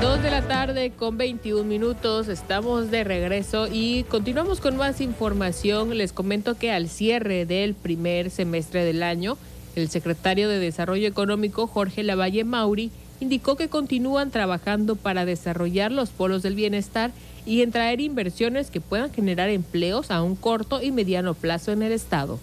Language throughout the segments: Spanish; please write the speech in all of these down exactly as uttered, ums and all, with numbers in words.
dos de la tarde con veintiún minutos, estamos de regreso y continuamos con más información. Les comento que al cierre del primer semestre del año, el secretario de Desarrollo Económico, Jorge Lavalle Mauri, indicó que continúan trabajando para desarrollar los polos del bienestar y en traer inversiones que puedan generar empleos a un corto y mediano plazo en el estado.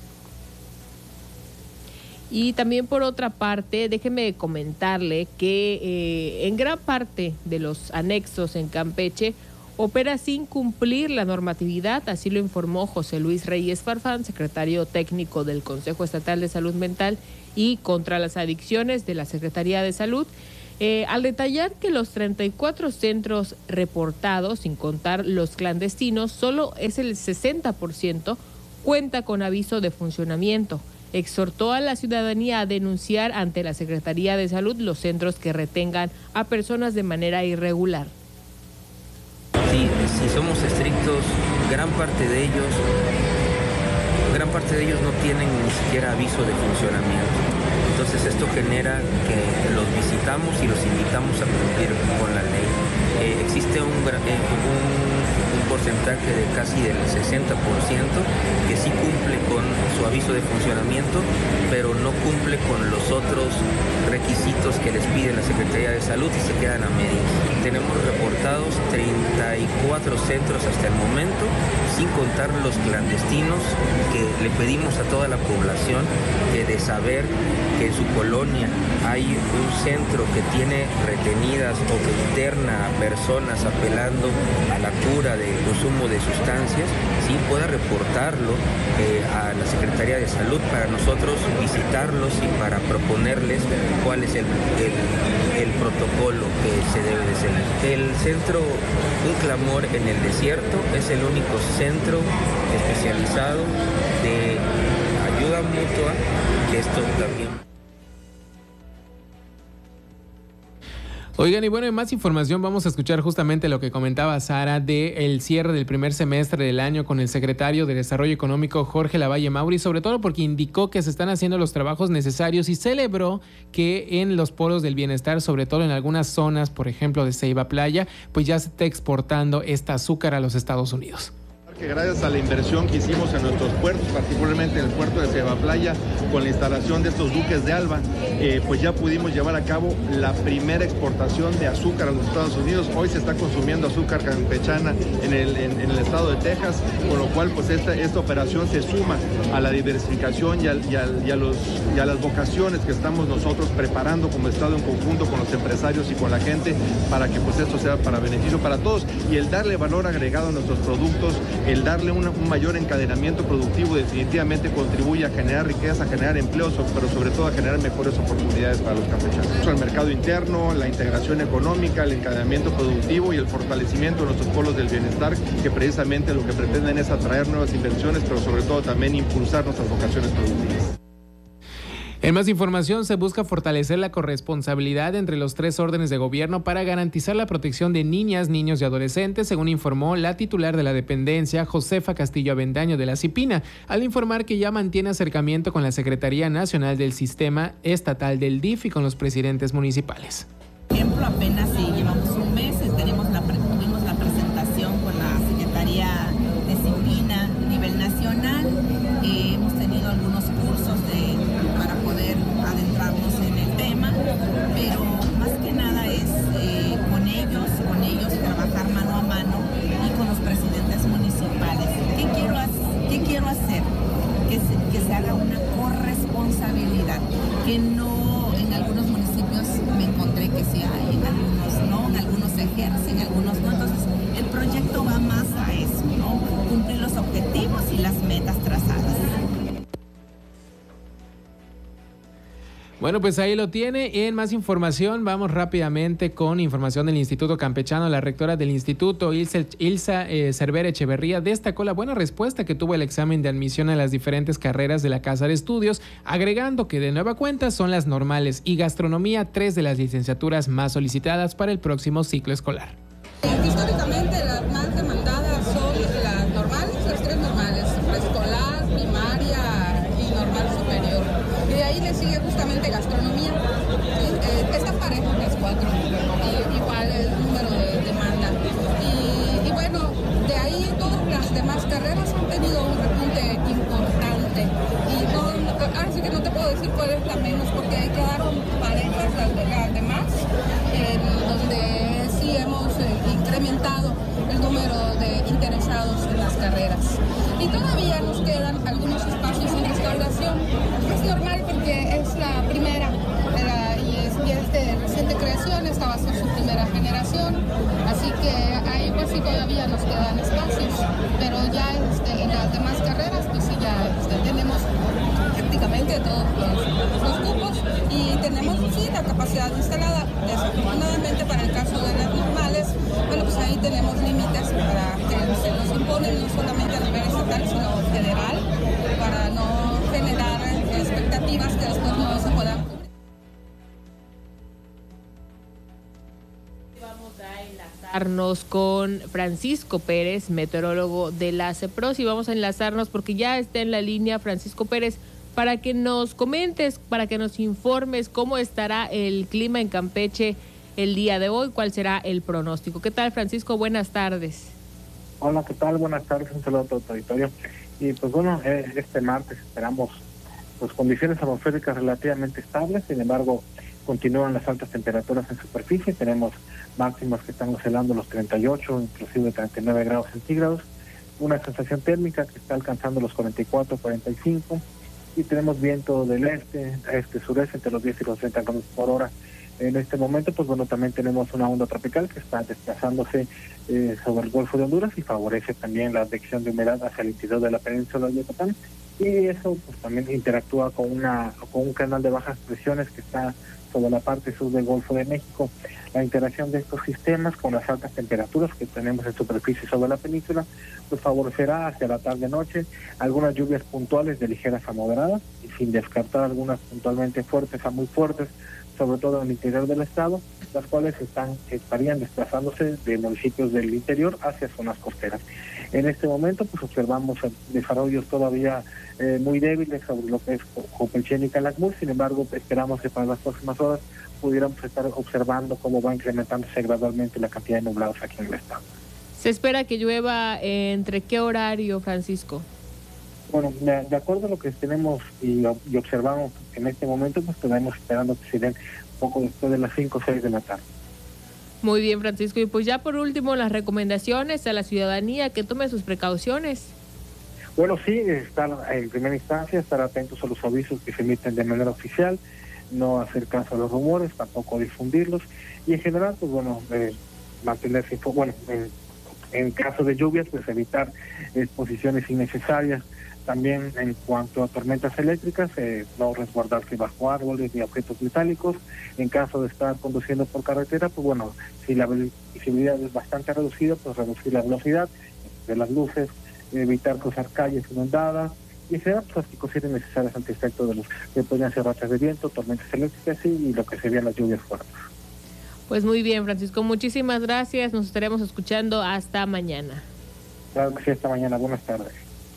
Y también por otra parte, déjeme comentarle que eh, en gran parte de los anexos en Campeche opera sin cumplir la normatividad, así lo informó José Luis Reyes Farfán, secretario técnico del Consejo Estatal de Salud Mental y contra las Adicciones de la Secretaría de Salud, eh, al detallar que los treinta y cuatro centros reportados, sin contar los clandestinos, solo es el sesenta por ciento cuenta con aviso de funcionamiento. Exhortó a la ciudadanía a denunciar ante la Secretaría de Salud los centros que retengan a personas de manera irregular. Sí, si somos estrictos, gran parte de ellos, gran parte de ellos no tienen ni siquiera aviso de funcionamiento. Entonces esto genera que los visitamos y los invitamos a cumplir con la ley. Eh, existe un, eh, un, un porcentaje de casi del sesenta por ciento que sí cumple con su aviso de funcionamiento, pero no cumple con los otros requisitos que les pide la Secretaría de Salud y se quedan a medias. Tenemos reportados treinta y cuatro centros hasta el momento, sin contar los clandestinos que le pedimos a toda la población que de saber que en su colonia hay un centro que tiene retenidas o que interna a personas apelando a la cura del consumo de sustancias, sí pueda reportarlo eh, a la Secretaría de Salud para nosotros visitarlos y para proponerles cuál es el, el, el protocolo que se debe de seguir. El centro Un Clamor en el Desierto es el único centro especializado de ayuda mutua que esto también. Oigan, y bueno, en más información vamos a escuchar justamente lo que comentaba Sara de el cierre del primer semestre del año con el secretario de Desarrollo Económico Jorge Lavalle Mauri, sobre todo porque indicó que se están haciendo los trabajos necesarios y celebró que en los polos del bienestar, sobre todo en algunas zonas, por ejemplo de Ceiba Playa, pues ya se está exportando esta azúcar a los Estados Unidos. Que gracias a la inversión que hicimos en nuestros puertos, particularmente en el puerto de Ceiba Playa, con la instalación de estos buques de Alba, eh, pues ya pudimos llevar a cabo la primera exportación de azúcar a los Estados Unidos. Hoy se está consumiendo azúcar campechana en el, en, en el estado de Texas, con lo cual pues esta, esta operación se suma a la diversificación y a, y, a, y, a los, y a las vocaciones que estamos nosotros preparando como estado en conjunto con los empresarios y con la gente para que pues esto sea para beneficio para todos, y el darle valor agregado a nuestros productos, el darle una, un mayor encadenamiento productivo definitivamente contribuye a generar riqueza, a generar empleos, pero sobre todo a generar mejores oportunidades para los campechanos. El mercado interno, la integración económica, el encadenamiento productivo y el fortalecimiento de nuestros polos del bienestar, que precisamente lo que pretenden es atraer nuevas inversiones, pero sobre todo también impulsar nuestras vocaciones productivas. En más información, se busca fortalecer la corresponsabilidad entre los tres órdenes de gobierno para garantizar la protección de niñas, niños y adolescentes, según informó la titular de la dependencia, Josefa Castillo Avendaño de la CIPINA, al informar que ya mantiene acercamiento con la Secretaría Nacional del Sistema Estatal del D I F y con los presidentes municipales. Por ejemplo, apenas si llevamos un mes, tenemos la, tuvimos la presentación con la Secretaría de CIPINA a nivel nacional, eh, hemos tenido algunos cursos de para poder adentrarnos en el tema, pero más que nada es eh, con ellos, con ellos trabajar mano a mano y con los presidentes municipales. ¿Qué quiero, qué quiero hacer? Que se, que se haga una corresponsabilidad, que no en algunos municipios me encontré que sí hay, en algunos no, en algunos se ejercen, en algunos no. Entonces el proyecto va más a eso, ¿no? Cumplir los objetivos y las metas trazadas. Bueno, pues ahí lo tiene. En más información, vamos rápidamente con información del Instituto Campechano. La rectora del instituto, Ilse, Ilsa eh, Cervera Echeverría, destacó la buena respuesta que tuvo el examen de admisión a las diferentes carreras de la Casa de Estudios, agregando que de nueva cuenta son las normales y gastronomía tres de las licenciaturas más solicitadas para el próximo ciclo escolar. Históricamente las más demandadas son las normales, las tres normales, preescolar, primaria y normal superior. Y de ahí le sigue justamente gastronomía. Eh, está parejo las cuatro. Y igual el número avanzados en las carreras. Y todavía nos quedan algunos espacios en restauración. Es normal porque es la primera era, y, es, y es de reciente creación, esta va a ser su primera generación, así que ahí pues sí todavía nos quedan espacios, pero ya este, en las demás carreras pues sí ya este, tenemos prácticamente todos los, los cupos y tenemos sí la capacidad instalada. Desafortunadamente para el caso de las normales, bueno pues ahí tenemos límites para que se nos imponen no solamente a nivel estatal sino federal, para no generar expectativas que después no se puedan cumplir. Vamos a enlazarnos con Francisco Pérez, meteorólogo de la CEPROS, y vamos a enlazarnos porque ya está en la línea Francisco Pérez para que nos comentes, para que nos informes cómo estará el clima en Campeche el día de hoy, cuál será el pronóstico. ¿Qué tal, Francisco? Buenas tardes. Hola, ¿qué tal? Buenas tardes, un saludo a todo tu auditorio. Y pues bueno, este martes esperamos pues condiciones atmosféricas relativamente estables, sin embargo continúan las altas temperaturas en superficie, tenemos máximas que están oscilando los treinta y ocho, inclusive treinta y nueve grados centígrados, una sensación térmica que está alcanzando los cuarenta y cuatro, cuarenta y cinco, y tenemos viento del este, este sureste entre los diez y los treinta kilómetros por hora. En este momento, pues bueno, también tenemos una onda tropical que está desplazándose eh, sobre el Golfo de Honduras y favorece también la advección de humedad hacia el interior de la península de Yucatán, y eso pues también interactúa con una con un canal de bajas presiones que está sobre la parte sur del Golfo de México. La interacción de estos sistemas con las altas temperaturas que tenemos en superficie sobre la península pues favorecerá hacia la tarde-noche algunas lluvias puntuales de ligeras a moderadas, y sin descartar algunas puntualmente fuertes a muy fuertes, sobre todo en el interior del estado, las cuales están estarían desplazándose de municipios del interior hacia zonas costeras. En este momento pues observamos desarrollos todavía eh, muy débiles sobre lo que es Copelchen y Calakmul, sin embargo esperamos que para las próximas horas pudiéramos estar observando cómo va incrementándose gradualmente la cantidad de nublados aquí en el estado. ¿Se espera que llueva entre qué horario, Francisco? Bueno, de, de acuerdo a lo que tenemos y, y observamos en este momento, pues estaremos esperando que se den un poco después de las cinco o seis de la tarde. Muy bien, Francisco. Y pues ya por último, las recomendaciones a la ciudadanía que tome sus precauciones. Bueno, sí, estar en primera instancia, estar atentos a los avisos que se emiten de manera oficial, no hacer caso a los rumores, tampoco difundirlos, y en general, pues bueno, eh, mantenerse, bueno, en, en caso de lluvias, pues evitar exposiciones innecesarias. También en cuanto a tormentas eléctricas, eh, no resguardarse bajo árboles ni objetos metálicos. En caso de estar conduciendo por carretera, pues bueno, si la visibilidad es bastante reducida, pues reducir la velocidad de las luces, evitar cruzar calles inundadas, y será pues las cosas necesarias ante efecto de los que podrían ser rachas de viento, tormentas eléctricas y, y lo que serían las lluvias fuertes. Pues muy bien, Francisco, muchísimas gracias, nos estaremos escuchando hasta mañana. Claro que sí, hasta mañana, buenas tardes.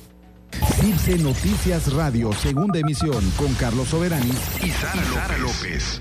Circe Noticias Radio, segunda emisión, con Carlos Soberani y Sara López.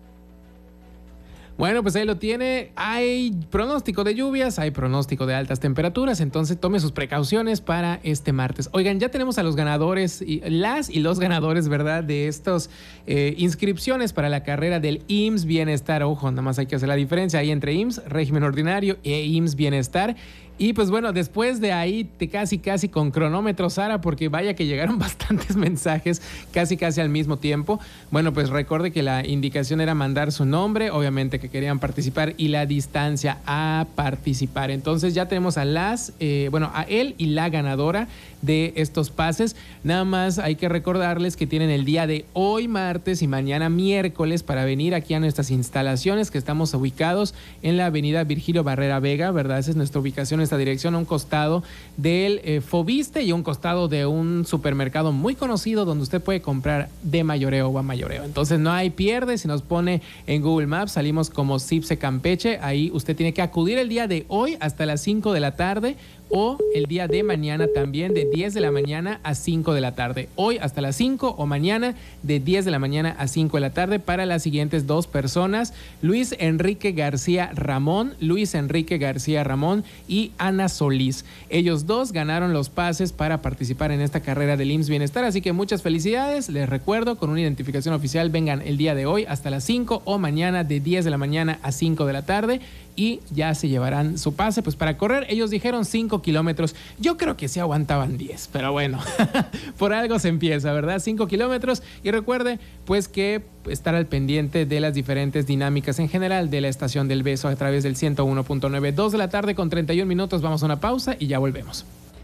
Bueno, pues ahí lo tiene. Hay pronóstico de lluvias, hay pronóstico de altas temperaturas, entonces tome sus precauciones para este martes. Oigan, ya tenemos a los ganadores, y las y los ganadores, ¿verdad?, de estas eh, inscripciones para la carrera del I M S S Bienestar. Ojo, nada más hay que hacer la diferencia ahí entre I M S S Régimen Ordinario e I M S S Bienestar. Y pues bueno, después de ahí, te casi casi con cronómetro, Sara, porque vaya que llegaron bastantes mensajes casi casi al mismo tiempo. Bueno, pues recuerde que la indicación era mandar su nombre, obviamente que querían participar, y la distancia a participar. Entonces ya tenemos a las, eh, bueno, a él y la ganadora de estos pases. Nada más hay que recordarles que tienen el día de hoy martes y mañana miércoles para venir aquí a nuestras instalaciones, que estamos ubicados en la avenida Virgilio Barrera Vega, ¿verdad? Esa es nuestra ubicación, esta dirección, a un costado del eh, Fobiste y a un costado de un supermercado muy conocido donde usted puede comprar de mayoreo o a mayoreo. Entonces no hay pierde, si nos pone en Google Maps, salimos como CIPSE Campeche. Ahí usted tiene que acudir el día de hoy hasta las cinco de la tarde, o el día de mañana también de diez de la mañana a cinco de la tarde. Hoy hasta las cinco o mañana de diez de la mañana a cinco de la tarde para las siguientes dos personas: Luis Enrique García Ramón, Luis Enrique García Ramón y Ana Solís. Ellos dos ganaron los pases para participar en esta carrera del I M S S Bienestar, así que muchas felicidades. Les recuerdo, con una identificación oficial, vengan el día de hoy hasta las cinco o mañana de diez de la mañana a cinco de la tarde y ya se llevarán su pase pues para correr. Ellos dijeron cinco cinco kilómetros. Yo creo que sí aguantaban diez, pero bueno, por algo se empieza, ¿verdad? cinco kilómetros. Y recuerde, pues, que estar al pendiente de las diferentes dinámicas en general de la Estación del Beso a través del ciento uno punto nueve. dos de la tarde con treinta y un minutos. Vamos a una pausa y ya volvemos.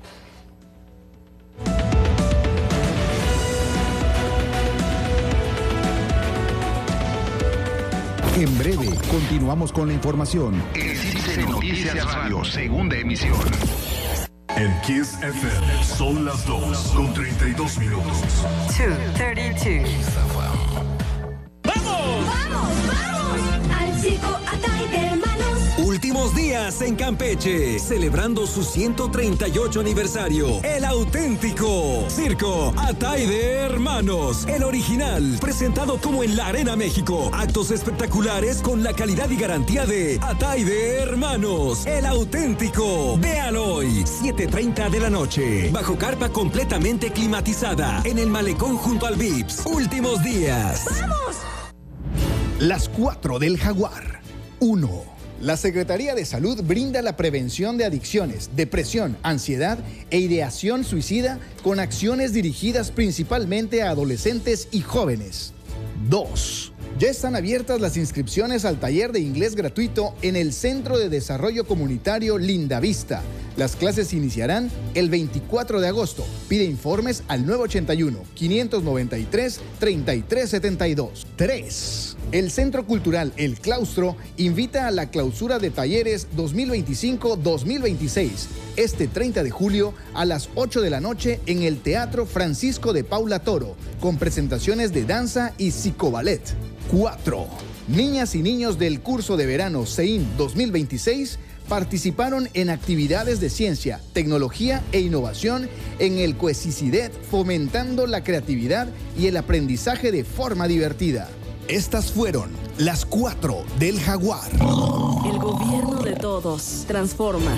En breve, continuamos con la información. En Cibse Noticias Radio, segunda emisión. En Kiss F M son las dos con treinta y dos minutos. dos treinta y dos. ¡Vamos! ¡Vamos, vamos! Al circo Atay de Hermanos. Últimos días en Campeche, celebrando su ciento treinta y ocho aniversario. El auténtico Circo Atay de Hermanos, el original, presentado como en la Arena México. Actos espectaculares con la calidad y garantía de Atay de Hermanos, el auténtico. Véalo hoy, siete treinta de la noche, bajo carpa completamente climatizada, en el malecón junto al Vips. Últimos días. ¡Vamos! Las cuatro del Jaguar. uno. La Secretaría de Salud brinda la prevención de adicciones, depresión, ansiedad e ideación suicida con acciones dirigidas principalmente a adolescentes y jóvenes. dos. Ya están abiertas las inscripciones al taller de inglés gratuito en el Centro de Desarrollo Comunitario Lindavista. Las clases iniciarán el veinticuatro de agosto. Pide informes al nueve ochenta y uno, quinientos noventa y tres, treinta y tres setenta y dos. tres. El Centro Cultural El Claustro invita a la clausura de talleres dos mil veinticinco dos mil veintiséis este treinta de julio a las ocho de la noche en el Teatro Francisco de Paula Toro, con presentaciones de danza y psicoballet. cuatro. Niñas y niños del curso de verano C I N dos mil veintiséis participaron en actividades de ciencia, tecnología e innovación en el CUECICIDET, fomentando la creatividad y el aprendizaje de forma divertida. Estas fueron las cuatro del Jaguar. El gobierno de todos transforma.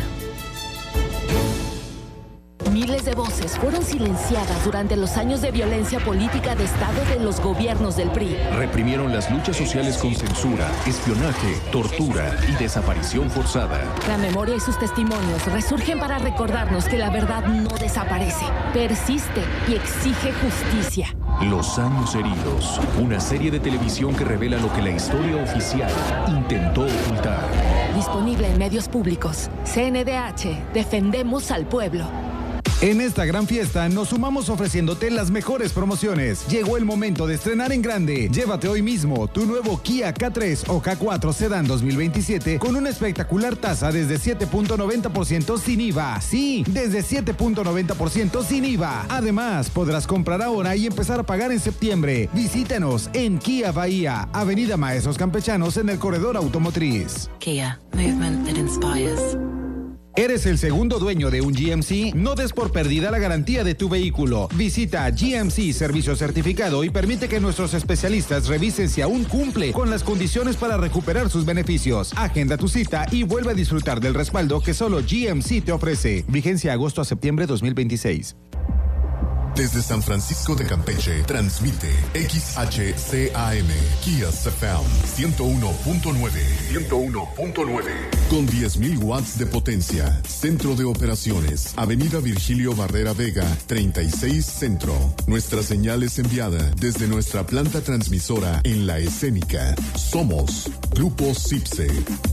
Miles de voces fueron silenciadas durante los años de violencia política de Estado de los gobiernos del P R I. Reprimieron las luchas sociales con censura, espionaje, tortura y desaparición forzada. La memoria y sus testimonios resurgen para recordarnos que la verdad no desaparece, persiste y exige justicia. Los años heridos, una serie de televisión que revela lo que la historia oficial intentó ocultar. Disponible en medios públicos. C N D H, defendemos al pueblo. En esta gran fiesta nos sumamos ofreciéndote las mejores promociones. Llegó el momento de estrenar en grande. Llévate hoy mismo tu nuevo Kia K tres o K cuatro Sedan dos mil veintisiete con una espectacular tasa desde siete punto noventa por ciento sin I V A. Sí, desde siete punto noventa por ciento sin I V A. Además, podrás comprar ahora y empezar a pagar en septiembre. Visítanos en Kia Bahía, Avenida Maestros Campechanos en el Corredor Automotriz. Kia, movement that inspires. ¿Eres el segundo dueño de un G M C? No des por perdida la garantía de tu vehículo. Visita G M C Servicio Certificado y permite que nuestros especialistas revisen si aún cumple con las condiciones para recuperar sus beneficios. Agenda tu cita y vuelve a disfrutar del respaldo que solo G M C te ofrece. Vigencia agosto a septiembre dos mil veintiséis. Desde San Francisco de Campeche, transmite X H C A M, Kiss F M, ciento uno punto nueve. ciento uno punto nueve. Con diez mil watts de potencia. Centro de Operaciones, Avenida Virgilio Barrera Vega, treinta y seis Centro. Nuestra señal es enviada desde nuestra planta transmisora en La Escénica. Somos Grupo Cibse.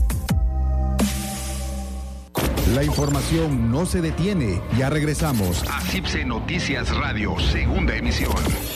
La información no se detiene. Ya regresamos a Cibse Noticias Radio, segunda emisión.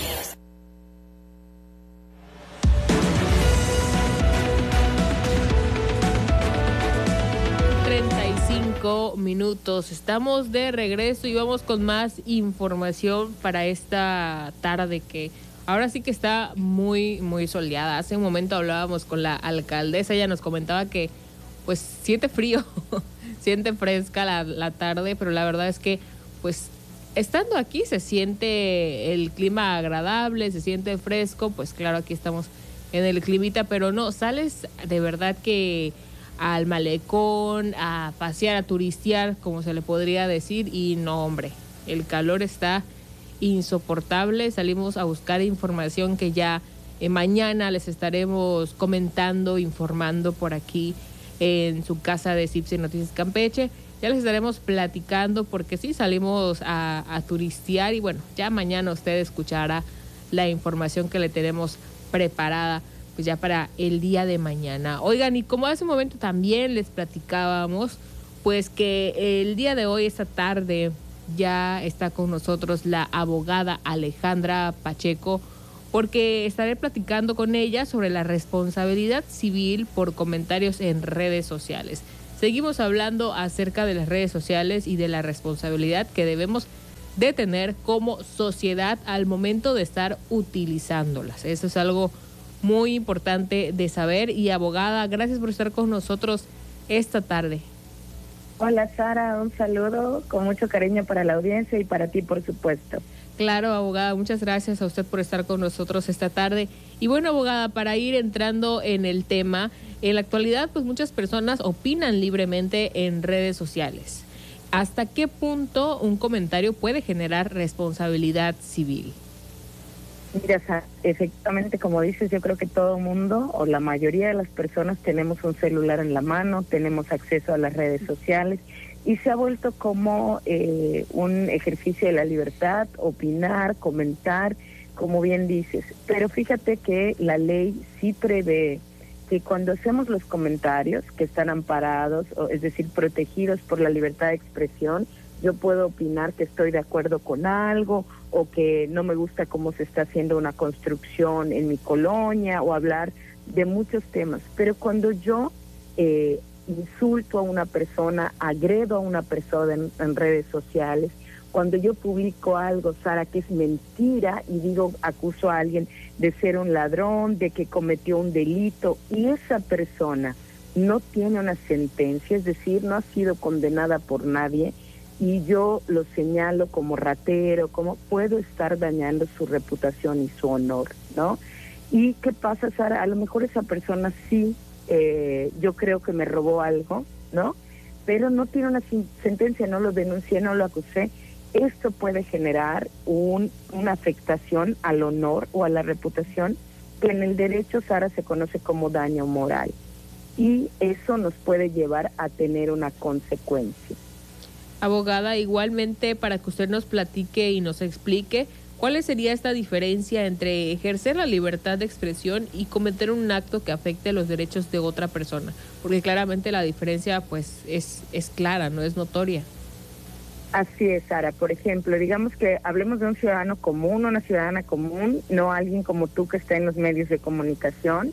treinta y cinco minutos. Estamos de regreso y vamos con más información para esta tarde que ahora sí que está muy, muy soleada. Hace un momento hablábamos con la alcaldesa. Ella nos comentaba que pues siente frío. Siente fresca la, la tarde, pero la verdad es que, pues, estando aquí se siente el clima agradable, se siente fresco, pues claro, aquí estamos en el climita, pero no, sales de verdad que al malecón, a pasear, a turistear, como se le podría decir, y no, hombre, el calor está insoportable. Salimos a buscar información que ya eh, mañana les estaremos comentando, informando por aquí en su casa de Cipse Noticias Campeche. Ya les estaremos platicando porque sí salimos a, a turistear y bueno, ya mañana usted escuchará la información que le tenemos preparada pues ya para el día de mañana. Oigan, y como hace un momento también les platicábamos, pues que el día de hoy, esta tarde, ya está con nosotros la abogada Alejandra Pacheco, porque estaré platicando con ella sobre la responsabilidad civil por comentarios en redes sociales. Seguimos hablando acerca de las redes sociales y de la responsabilidad que debemos de tener como sociedad al momento de estar utilizándolas. Eso es algo muy importante de saber. Y abogada, gracias por estar con nosotros esta tarde. Hola Sara, un saludo con mucho cariño para la audiencia y para ti, por supuesto. Claro, abogada, muchas gracias a usted por estar con nosotros esta tarde. Y bueno, abogada, para ir entrando en el tema, en la actualidad pues muchas personas opinan libremente en redes sociales. ¿Hasta qué punto un comentario puede generar responsabilidad civil? Mira, Sara, efectivamente, como dices, yo creo que todo el mundo o la mayoría de las personas tenemos un celular en la mano, tenemos acceso a las redes sociales y se ha vuelto como eh, un ejercicio de la libertad, opinar, comentar, como bien dices. Pero fíjate que la ley sí prevé que cuando hacemos los comentarios que están amparados, o, es decir, protegidos por la libertad de expresión, yo puedo opinar que estoy de acuerdo con algo o que no me gusta cómo se está haciendo una construcción en mi colonia o hablar de muchos temas. Pero cuando yo eh, insulto a una persona, agredo a una persona en, en redes sociales, cuando yo publico algo, Sara, que es mentira y digo, acuso a alguien de ser un ladrón, de que cometió un delito y esa persona no tiene una sentencia, es decir, no ha sido condenada por nadie, y yo lo señalo como ratero, como puedo estar dañando su reputación y su honor, ¿no? ¿Y qué pasa, Sara? A lo mejor esa persona sí, eh, yo creo que me robó algo, ¿no? Pero no tiene una sentencia, no lo denuncié, no lo acusé. Esto puede generar un, una afectación al honor o a la reputación que en el derecho, Sara, se conoce como daño moral. Y eso nos puede llevar a tener una consecuencia. Abogada, igualmente para que usted nos platique y nos explique cuál sería esta diferencia entre ejercer la libertad de expresión y cometer un acto que afecte los derechos de otra persona, porque claramente la diferencia pues es, es clara, no es notoria. Así es, Sara. Por ejemplo, digamos que hablemos de un ciudadano común, una ciudadana común, no alguien como tú que está en los medios de comunicación,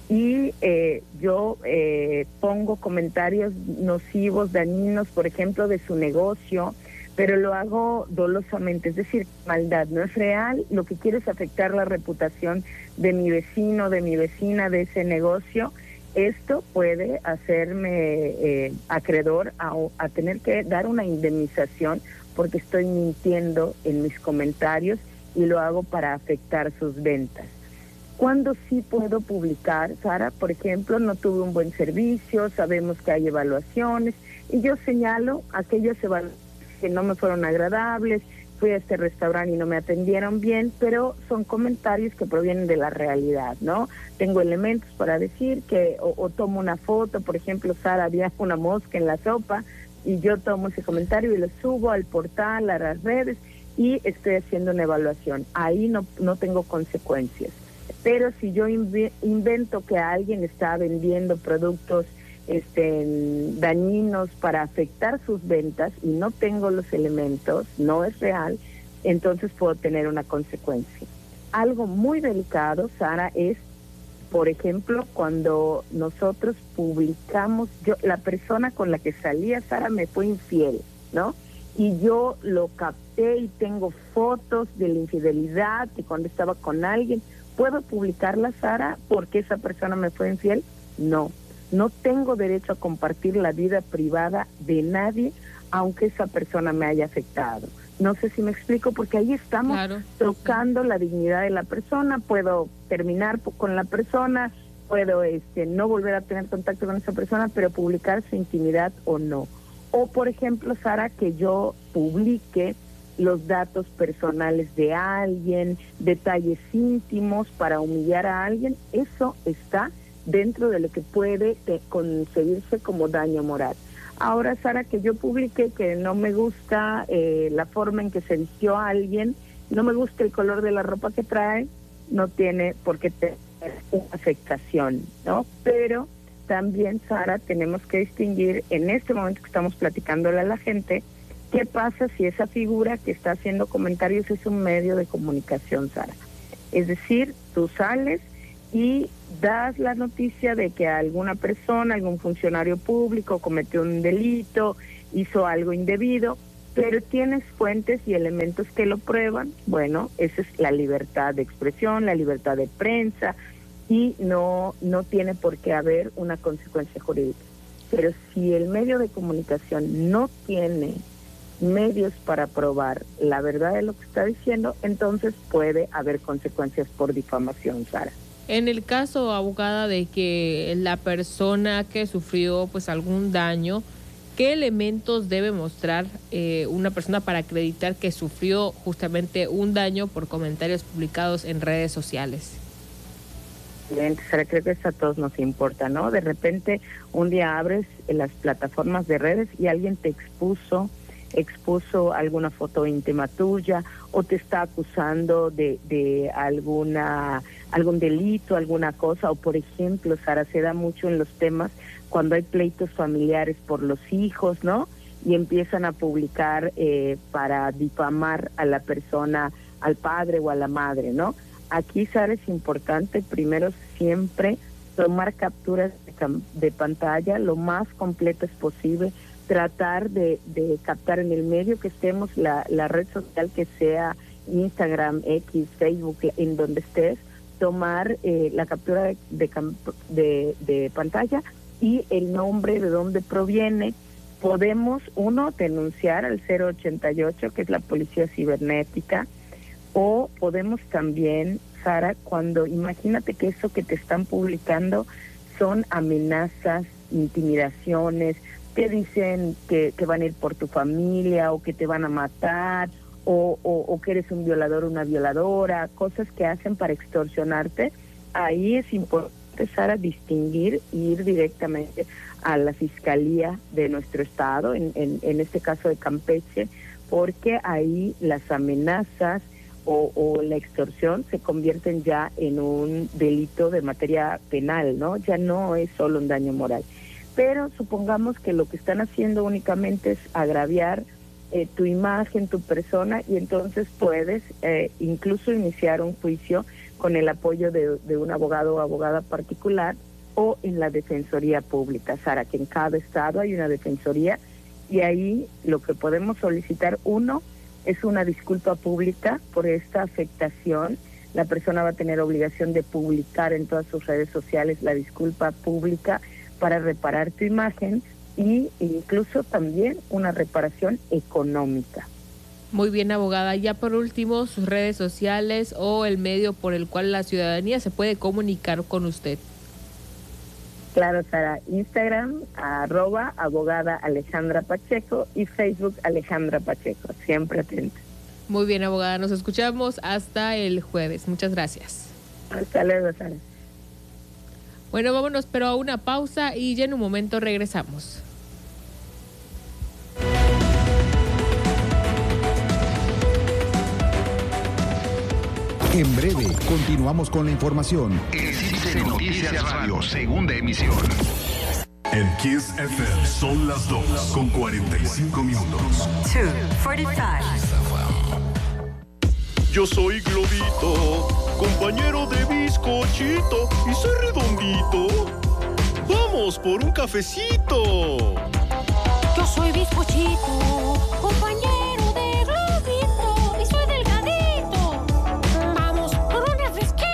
y eh, yo eh, pongo comentarios nocivos, dañinos, por ejemplo, de su negocio, pero lo hago dolosamente, es decir, maldad, no es real, lo que quiero es afectar la reputación de mi vecino, de mi vecina, de ese negocio. Esto puede hacerme eh, acreedor a, a tener que dar una indemnización porque estoy mintiendo en mis comentarios y lo hago para afectar sus ventas. ¿Cuándo sí puedo publicar, Sara? Por ejemplo, no tuve un buen servicio, sabemos que hay evaluaciones, y yo señalo aquellas evaluaciones que no me fueron agradables, fui a este restaurante y no me atendieron bien, pero son comentarios que provienen de la realidad, ¿no? Tengo elementos para decir que, o, o tomo una foto, por ejemplo, Sara, había una mosca en la sopa, y yo tomo ese comentario y lo subo al portal, a las redes, y estoy haciendo una evaluación. Ahí no, no tengo consecuencias. Pero si yo invento que alguien está vendiendo productos este, dañinos para afectar sus ventas y no tengo los elementos, no es real, entonces puedo tener una consecuencia. Algo muy delicado, Sara, es, por ejemplo, cuando nosotros publicamos, yo la persona con la que salía, Sara, me fue infiel, ¿no? Y yo lo capté y tengo fotos de la infidelidad y cuando estaba con alguien. ¿Puedo publicarla, Sara, porque esa persona me fue infiel? No, no tengo derecho a compartir la vida privada de nadie, aunque esa persona me haya afectado. No sé si me explico, porque ahí estamos claro, tocando sí. la dignidad de la persona. Puedo terminar con la persona, puedo este, no volver a tener contacto con esa persona, pero publicar su intimidad o no. O, por ejemplo, Sara, que yo publique los datos personales de alguien, detalles íntimos para humillar a alguien, eso está dentro de lo que puede te, concebirse como daño moral. Ahora, Sara, que yo publique que no me gusta eh, la forma en que se vistió a alguien, no me gusta el color de la ropa que trae, no tiene por qué tener una afectación, ¿no? Pero también, Sara, tenemos que distinguir en este momento que estamos platicándole a la gente, ¿qué pasa si esa figura que está haciendo comentarios es un medio de comunicación, Sara? Es decir, tú sales y das la noticia de que alguna persona, algún funcionario público cometió un delito, hizo algo indebido, pero tienes fuentes y elementos que lo prueban. Bueno, esa es la libertad de expresión, la libertad de prensa, y no, no tiene por qué haber una consecuencia jurídica. Pero si el medio de comunicación no tiene medios para probar la verdad de lo que está diciendo, entonces puede haber consecuencias por difamación, Sara. En el caso, abogada, de que la persona que sufrió pues algún daño, ¿qué elementos debe mostrar eh, una persona para acreditar que sufrió justamente un daño por comentarios publicados en redes sociales? Bien, Sara, creo que eso a todos nos importa, ¿no? De repente un día abres las plataformas de redes y alguien te expuso, expuso alguna foto íntima tuya o te está acusando de, de alguna algún delito, alguna cosa, o por ejemplo, Sara, se da mucho en los temas cuando hay pleitos familiares por los hijos, ¿no? Y empiezan a publicar eh, para difamar a la persona, al padre o a la madre, ¿no? Aquí, Sara, es importante primero siempre tomar capturas de, de pantalla lo más completas posible, tratar de, de captar en el medio que estemos, la, la red social que sea Instagram, X, Facebook, en donde estés, tomar eh, la captura de, de, de, de pantalla y el nombre de dónde proviene. Podemos, uno, denunciar al cero ochenta y ocho, que es la policía cibernética, o podemos también, Sara, cuando imagínate que eso que te están publicando son amenazas, intimidaciones, te dicen que, que van a ir por tu familia o que te van a matar o, o, o que eres un violador o una violadora, cosas que hacen para extorsionarte. Ahí es importante, Sara, distinguir e ir directamente a la fiscalía de nuestro estado, en, en, en este caso de Campeche, porque ahí las amenazas o, o la extorsión se convierten ya en un delito de materia penal, ¿no? Ya no es solo un daño moral. Pero supongamos que lo que están haciendo únicamente es agraviar eh, tu imagen, tu persona, y entonces puedes eh, incluso iniciar un juicio con el apoyo de, de un abogado o abogada particular o en la Defensoría Pública, Sara, que en cada estado hay una defensoría, y ahí lo que podemos solicitar, uno, es una disculpa pública por esta afectación. La persona va a tener obligación de publicar en todas sus redes sociales la disculpa pública para reparar tu imagen e incluso también una reparación económica. Muy bien, abogada. Ya por último, sus redes sociales o el medio por el cual la ciudadanía se puede comunicar con usted. Claro, Sara, Instagram, arroba abogada Alejandra Pacheco, y Facebook Alejandra Pacheco, siempre atenta. Muy bien, abogada, nos escuchamos hasta el jueves. Muchas gracias. Hasta luego, Sara. Bueno, vámonos, pero a una pausa y ya en un momento regresamos. En breve, continuamos con la información. El Cine Noticias Radio, segunda emisión. En Kiss F M son las dos con cuarenta y cinco minutos. two forty-five. Yo soy Globito, compañero de bizcochito, y soy redondito. ¡Vamos por un cafecito! Yo soy bizcochito, compañero